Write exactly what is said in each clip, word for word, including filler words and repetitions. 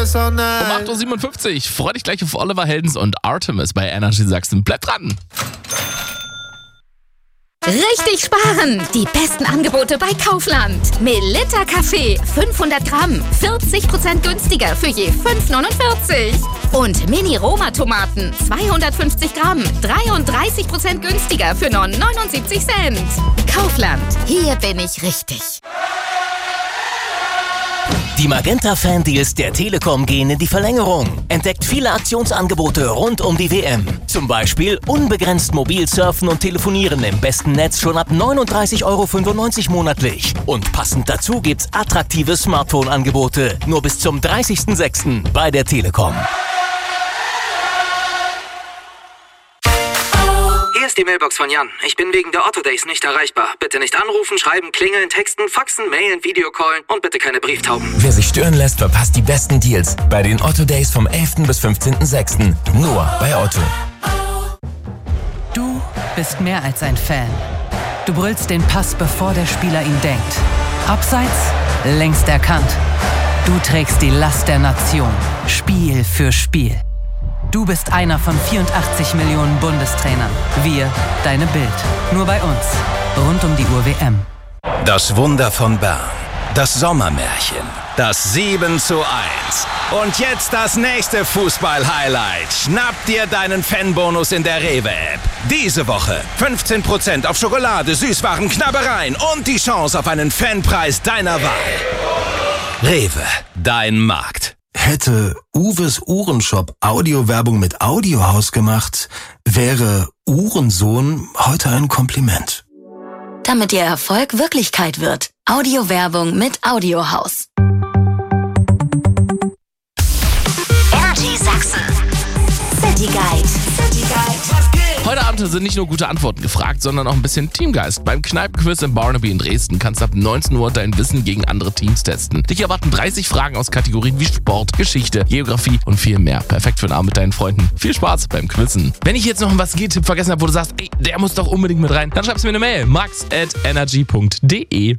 Um acht Uhr siebenundfünfzig. Freu dich gleich auf Oliver Heldens und Artemis bei Energy Sachsen. Bleib dran. Richtig sparen! Die besten Angebote bei Kaufland. Melitta Kaffee fünfhundert Gramm, vierzig Prozent günstiger für je fünf neunundvierzig. Und Mini-Roma-Tomaten zweihundertfünfzig Gramm, dreiunddreißig Prozent günstiger für nur neunundsiebzig Cent. Kaufland, hier bin ich richtig. Die Magenta-Fan-Deals der Telekom gehen in die Verlängerung. Entdeckt viele Aktionsangebote rund um die W M. Zum Beispiel unbegrenzt mobil surfen und telefonieren im besten Netz schon ab neununddreißig Euro fünfundneunzig monatlich. Und passend dazu gibt's attraktive Smartphone-Angebote. Nur bis zum dreißigsten sechsten bei der Telekom. Hier ist die Mailbox von Jan. Ich bin wegen der Otto Days nicht erreichbar. Bitte nicht anrufen, schreiben, klingeln, texten, faxen, mailen, Videocallen und bitte keine Brieftauben. Wer sich stören lässt, verpasst die besten Deals bei den Otto Days vom elften bis fünfzehnten sechsten Nur bei Otto. Du bist mehr als ein Fan. Du brüllst den Pass, bevor der Spieler ihn denkt. Abseits, längst erkannt. Du trägst die Last der Nation. Spiel für Spiel. Du bist einer von vierundachtzig Millionen Bundestrainern. Wir, deine Bild. Nur bei uns. Rund um die Uhr W M. Das Wunder von Bern. Das Sommermärchen. Das sieben zu eins. Und jetzt das nächste Fußball-Highlight. Schnapp dir deinen Fanbonus in der Rewe-App. Diese Woche fünfzehn Prozent auf Schokolade, Süßwaren, Knabbereien und die Chance auf einen Fanpreis deiner Wahl. Rewe, dein Markt. Hätte Uwes Uhrenshop Audiowerbung mit Audiohaus gemacht, wäre Uhrensohn heute ein Kompliment. Damit Ihr Erfolg Wirklichkeit wird. Audiowerbung mit Audiohaus. Energy Sachsen. City Guide. City Guide. Heute Abend sind nicht nur gute Antworten gefragt, sondern auch ein bisschen Teamgeist. Beim Kneipenquiz in Barnaby in Dresden kannst du ab neunzehn Uhr dein Wissen gegen andere Teams testen. Dich erwarten dreißig Fragen aus Kategorien wie Sport, Geschichte, Geografie und viel mehr. Perfekt für einen Abend mit deinen Freunden. Viel Spaß beim Quizzen. Wenn ich jetzt noch einen Was-geht-Tipp vergessen habe, wo du sagst, ey, der muss doch unbedingt mit rein, dann schreibst du mir eine Mail. max at energy punkt de.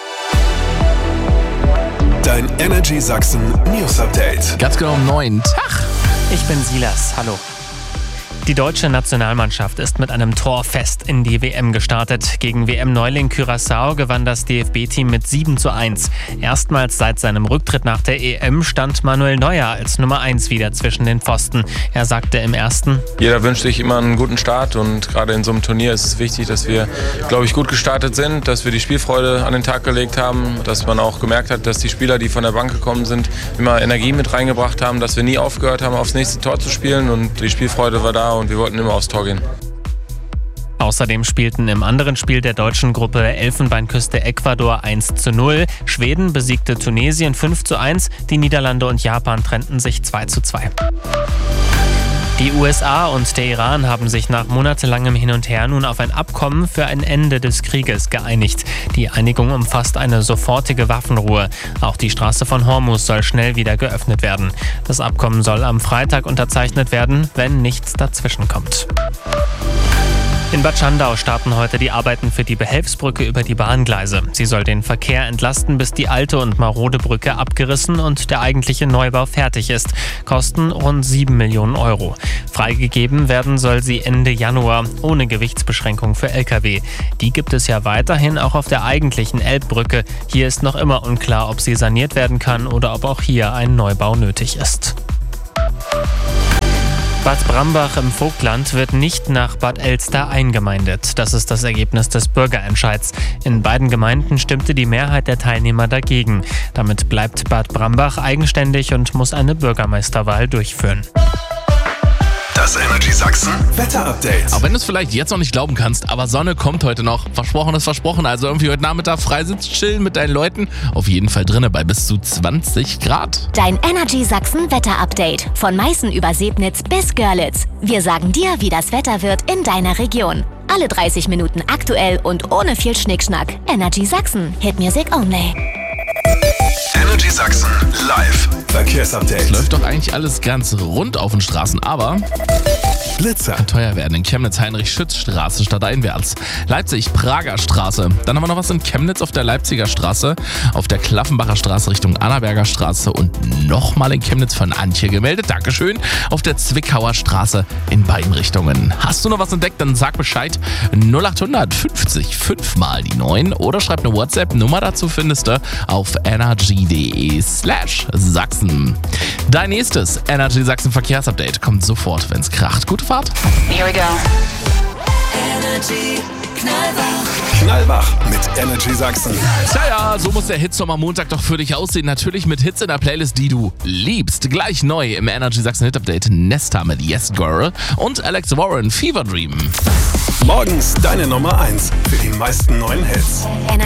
Dein Energy Sachsen News Update. Ganz genau um neun. Tag. Ich bin Silas. Hallo. Die deutsche Nationalmannschaft ist mit einem Torfest in die W M gestartet. Gegen W M-Neuling Curaçao gewann das D F B-Team mit sieben zu eins. Erstmals seit seinem Rücktritt nach der E M stand Manuel Neuer als Nummer eins wieder zwischen den Pfosten. Er sagte im ersten: Jeder wünscht sich immer einen guten Start und gerade in so einem Turnier ist es wichtig, dass wir, glaube ich, gut gestartet sind, dass wir die Spielfreude an den Tag gelegt haben, dass man auch gemerkt hat, dass die Spieler, die von der Bank gekommen sind, immer Energie mit reingebracht haben, dass wir nie aufgehört haben, aufs nächste Tor zu spielen und die Spielfreude war da und wir wollten immer aufs Tor gehen. Außerdem spielten im anderen Spiel der deutschen Gruppe Elfenbeinküste Ecuador eins zu null, Schweden besiegte Tunesien fünf zu eins, die Niederlande und Japan trennten sich zwei zu zwei. Die U S A und der Iran haben sich nach monatelangem Hin und Her nun auf ein Abkommen für ein Ende des Krieges geeinigt. Die Einigung umfasst eine sofortige Waffenruhe. Auch die Straße von Hormuz soll schnell wieder geöffnet werden. Das Abkommen soll am Freitag unterzeichnet werden, wenn nichts dazwischenkommt. In Bad Schandau starten heute die Arbeiten für die Behelfsbrücke über die Bahngleise. Sie soll den Verkehr entlasten, bis die alte und marode Brücke abgerissen und der eigentliche Neubau fertig ist. Kosten rund sieben Millionen Euro. Freigegeben werden soll sie Ende Januar, ohne Gewichtsbeschränkung für L K W. Die gibt es ja weiterhin auch auf der eigentlichen Elbbrücke. Hier ist noch immer unklar, ob sie saniert werden kann oder ob auch hier ein Neubau nötig ist. Bad Brambach im Vogtland wird nicht nach Bad Elster eingemeindet. Das ist das Ergebnis des Bürgerentscheids. In beiden Gemeinden stimmte die Mehrheit der Teilnehmer dagegen. Damit bleibt Bad Brambach eigenständig und muss eine Bürgermeisterwahl durchführen. Das Energy Sachsen Wetter-Update. Auch wenn du es vielleicht jetzt noch nicht glauben kannst, aber Sonne kommt heute noch. Versprochen ist versprochen. Also irgendwie heute Nachmittag Freisitz chillen mit deinen Leuten. Auf jeden Fall drinne bei bis zu zwanzig Grad. Dein Energy Sachsen Wetter-Update. Von Meißen über Sebnitz bis Görlitz. Wir sagen dir, wie das Wetter wird in deiner Region. Alle dreißig Minuten aktuell und ohne viel Schnickschnack. Energy Sachsen. Hit Music only. Energy Sachsen live Verkehrsupdate. Es läuft doch eigentlich alles ganz rund auf den Straßen, aber Blitzer. Kann teuer werden. In Chemnitz Heinrich-Schütz-Straße statt einwärts. Leipzig Prager Straße. Dann haben wir noch was in Chemnitz auf der Leipziger Straße, auf der Klaffenbacher Straße Richtung Annaberger Straße und nochmal in Chemnitz von Antje gemeldet. Dankeschön. Auf der Zwickauer Straße in beiden Richtungen. Hast du noch was entdeckt? Dann sag Bescheid. null achthundert fünfzig fünf mal die neun oder schreib eine WhatsApp-Nummer dazu findest du auf energy.de slash Sachsen. Dein nächstes Energy Sachsen Verkehrsupdate kommt sofort, wenn's kracht. Gute Fahrt. Here we go. Energy Knallwach. Knallwach mit Energy Sachsen. Tja, ja, so muss der Hitsommer-Montag doch für dich aussehen. Natürlich mit Hits in der Playlist, die du liebst. Gleich neu im Energy Sachsen Hit Update Nesta mit Yes Girl und Alex Warren Fever Dream. Morgens deine Nummer eins für die meisten neuen Hits.